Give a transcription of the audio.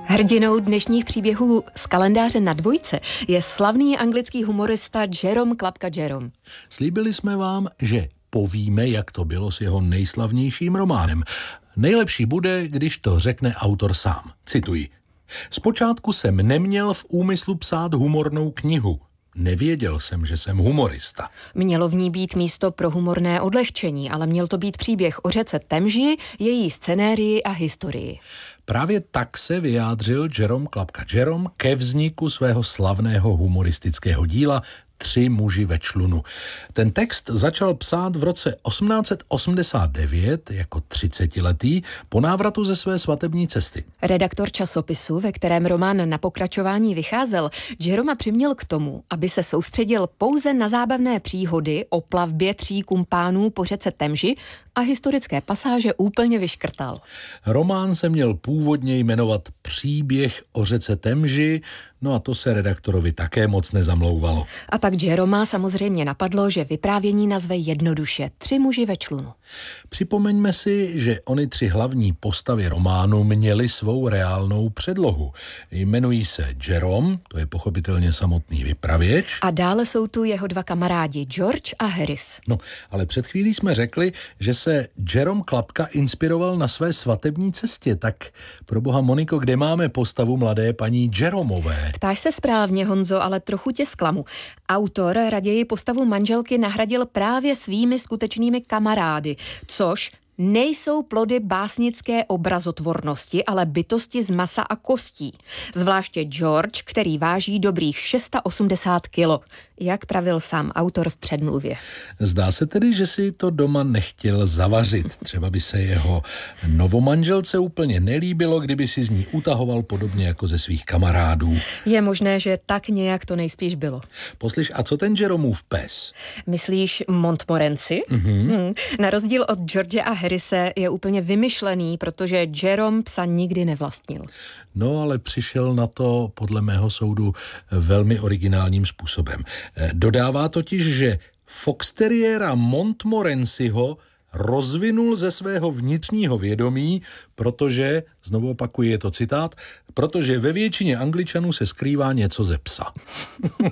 Hrdinou dnešních příběhů z kalendáře na dvojce je slavný anglický humorista Jerome Klapka Jerome. Slíbili jsme vám, že povíme, jak to bylo s jeho nejslavnějším románem. Nejlepší bude, když to řekne autor sám. Cituji. Zpočátku jsem neměl v úmyslu psát humornou knihu. Nevěděl jsem, že jsem humorista. Mělo v ní být místo pro humorné odlehčení, ale měl to být příběh o řece Temži, její scenérii a historii. Právě tak se vyjádřil Jerome Klapka Jerome ke vzniku svého slavného humoristického díla Tři muži ve člunu. Ten text začal psát v roce 1889 jako 30letý po návratu ze své svatební cesty. Redaktor časopisu, ve kterém román na pokračování vycházel, Jeroma přiměl k tomu, aby se soustředil pouze na zábavné příhody o plavbě 3 kumpánů po řece Temži a historické pasáže úplně vyškrtal. Román se měl původně jmenovat Příběh o řece Temži, no a to se redaktorovi také moc nezamlouvalo. A tak Jeroma samozřejmě napadlo, že vyprávění nazve jednoduše Tři muži ve člunu. Připomeňme si, že ony 3 hlavní postavy románu měly svou reálnou předlohu. Jmenují se Jerome, to je pochopitelně samotný vypravěč. A dále jsou tu jeho 2 kamarádi, George a Harris. No, ale před chvílí jsme řekli, že se Jerome Klapka inspiroval na své svatební cestě. Tak proboha, Moniko, kde máme postavu mladé paní Jeromové? Ptáš se správně, Honzo, ale trochu tě zklamu. Autor raději postavu manželky nahradil právě svými skutečnými kamarády, což nejsou plody básnické obrazotvornosti, ale bytosti z masa a kostí. Zvláště George, který váží dobrých 680 kilo, jak pravil sám autor v předmluvě. Zdá se tedy, že si to doma nechtěl zavařit. Třeba by se jeho novomanželce úplně nelíbilo, kdyby si z ní utahoval podobně jako ze svých kamarádů. Je možné, že tak nějak to nejspíš bylo. Poslyš, a co ten Jeromův pes? Myslíš Montmorency? Na rozdíl od George a Harrise je úplně vymyšlený, protože Jerome psa nikdy nevlastnil. No, ale přišel na to podle mého soudu velmi originálním způsobem. Dodává totiž, že foxteriéra Montmorencyho rozvinul ze svého vnitřního vědomí, protože, znovu opakuji, je to citát, protože ve většině Angličanů se skrývá něco ze psa.